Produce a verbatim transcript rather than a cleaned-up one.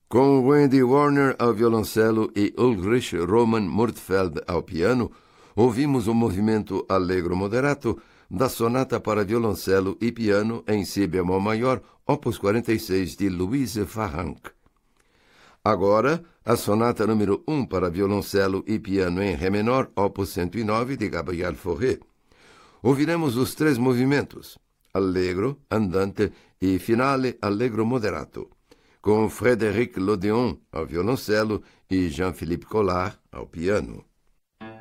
Com Wendy Warner ao violoncelo e Ulrich Roman Murtfeld ao piano, ouvimos o movimento Allegro Moderato da Sonata para Violoncelo e Piano em Si bemol maior, opus quarenta e seis, de Louise Farranc. Agora, a Sonata número um para Violoncelo e Piano em Ré menor, opus cento e nove, de Gabriel Fauré. Ouviremos os três movimentos, Allegro, Andante e Finale Allegro Moderato, com Frédéric Lodéon ao violoncelo e Jean-Philippe Collard ao piano.